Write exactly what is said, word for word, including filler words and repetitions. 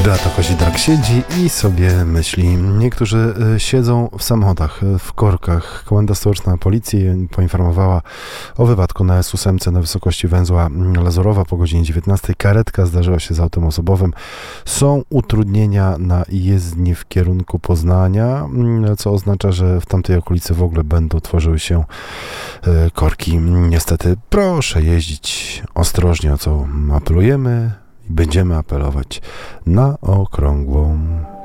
Beata Kozidrak siedzi i sobie myśli. Niektórzy siedzą w samochodach, w korkach. Komenda Stołeczna Policji poinformowała o wypadku na S osiem na wysokości węzła Lazurowa po godzinie dziewiętnastej. Karetka zdarzyła się z autem osobowym. Są utrudnienia na jezdni w kierunku Poznania, co oznacza, że w tamtej okolicy w ogóle będą tworzyły się korki. Niestety proszę jeździć ostrożnie, o co apelujemy. Będziemy apelować na okrągłą.